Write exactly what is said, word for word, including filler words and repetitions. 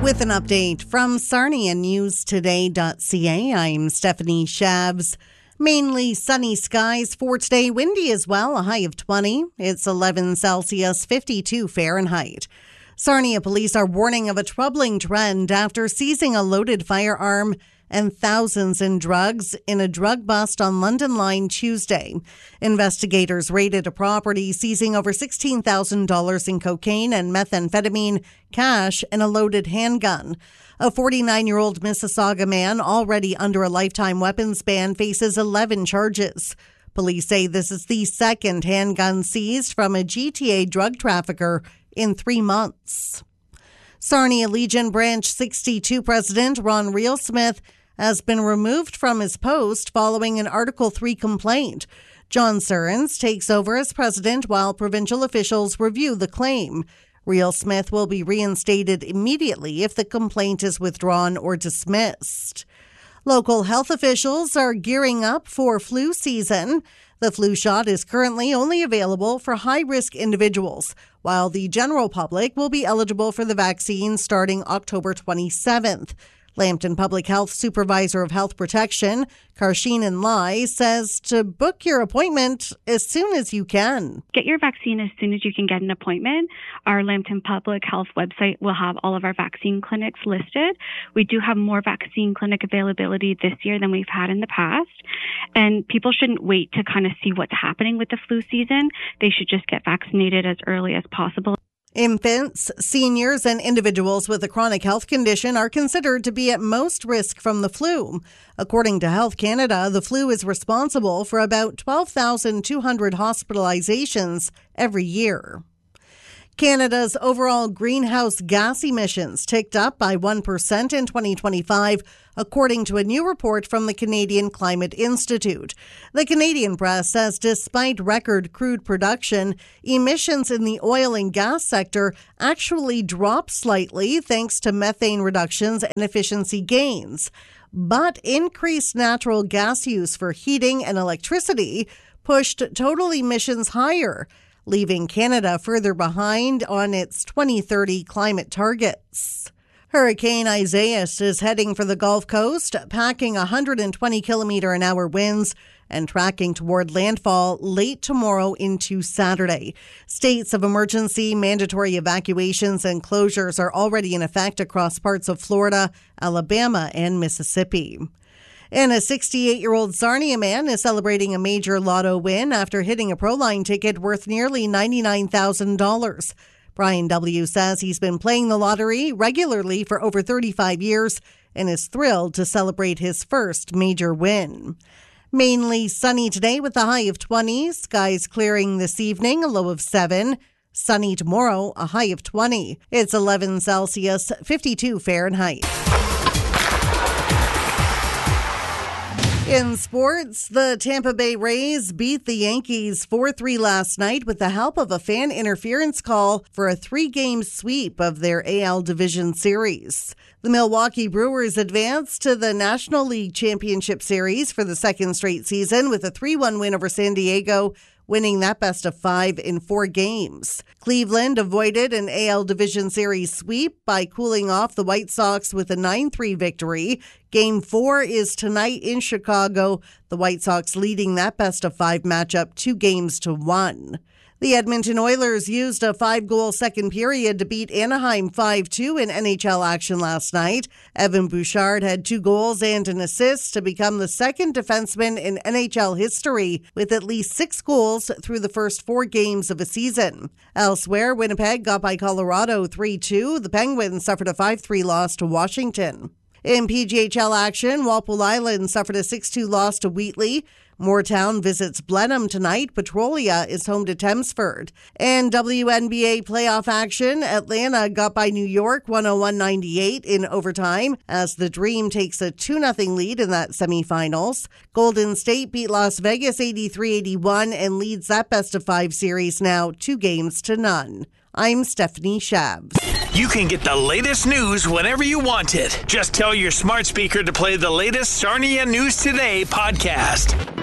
With an update from Sarnia News Today dot C A, I'm Stephanie Shabs. Mainly sunny skies for today, windy as well, a high of twenty. It's eleven Celsius, fifty-two Fahrenheit. Sarnia police are warning of a troubling trend after seizing a loaded firearm and thousands in drugs in a drug bust on London Line Tuesday. Investigators raided a property, seizing over sixteen thousand dollars in cocaine and methamphetamine, cash, and a loaded handgun. A forty-nine-year-old Mississauga man, already under a lifetime weapons ban, faces eleven charges. Police say this is the second handgun seized from a G T A drug trafficker in three months. Sarnia Legion Branch sixty-two President Ron Reelsmith has been removed from his post following an Article three complaint. John Surrens takes over as president while provincial officials review the claim. Reelsmith will be reinstated immediately if the complaint is withdrawn or dismissed. Local health officials are gearing up for flu season. The flu shot is currently only available for high-risk individuals, while the general public will be eligible for the vaccine starting October twenty-seventh. Lambton Public Health Supervisor of Health Protection, Karsheenan Lai, says to book your appointment as soon as you can. Get your vaccine as soon as you can get an appointment. Our Lambton Public Health website will have all of our vaccine clinics listed. We do have more vaccine clinic availability this year than we've had in the past. And people shouldn't wait to kind of see what's happening with the flu season. They should just get vaccinated as early as possible. Infants, seniors, and individuals with a chronic health condition are considered to be at most risk from the flu. According to Health Canada, the flu is responsible for about twelve thousand two hundred hospitalizations every year. Canada's overall greenhouse gas emissions ticked up by one percent in twenty twenty-five, according to a new report from the Canadian Climate Institute. The Canadian press says despite record crude production, emissions in the oil and gas sector actually dropped slightly thanks to methane reductions and efficiency gains. But increased natural gas use for heating and electricity pushed total emissions higher, leaving Canada further behind on its twenty thirty climate targets. Hurricane Isaias is heading for the Gulf Coast, packing one hundred twenty kilometer an hour winds and tracking toward landfall late tomorrow into Saturday. States of emergency, mandatory evacuations, and closures are already in effect across parts of Florida, Alabama, and Mississippi. And a sixty-eight-year-old Sarnia man is celebrating a major lotto win after hitting a Proline ticket worth nearly ninety-nine thousand dollars. Brian W. says he's been playing the lottery regularly for over thirty-five years and is thrilled to celebrate his first major win. Mainly sunny today with a high of twenty. Skies clearing this evening, a low of seven. Sunny tomorrow, a high of twenty. It's eleven Celsius, fifty-two Fahrenheit. In sports, the Tampa Bay Rays beat the Yankees four three last night with the help of a fan interference call for a three-game sweep of their A L Division Series. The Milwaukee Brewers advanced to the National League Championship Series for the second straight season with a three one win over San Diego, winning that best of five in four games. Cleveland avoided an A L Division Series sweep by cooling off the White Sox with a nine three victory. Game four is tonight in Chicago, the White Sox leading that best of five matchup two games to one. The Edmonton Oilers used a five-goal second period to beat Anaheim five two in N H L action last night. Evan Bouchard had two goals and an assist to become the second defenseman in N H L history with at least six goals through the first four games of a season. Elsewhere, Winnipeg got by Colorado three two. The Penguins suffered a five three loss to Washington. In P G H L action, Walpole Island suffered a six two loss to Wheatley. Moortown visits Blenheim tonight. Petrolia is home to Thamesford. And W N B A playoff action, Atlanta got by New York one oh one ninety-eight in overtime as the Dream takes a two nothing lead in that semifinals. Golden State beat Las Vegas eighty-three eighty-one and leads that best of five series now two games to none. I'm Stephanie Shabs. You can get the latest news whenever you want it. Just tell your smart speaker to play the latest Sarnia News Today podcast.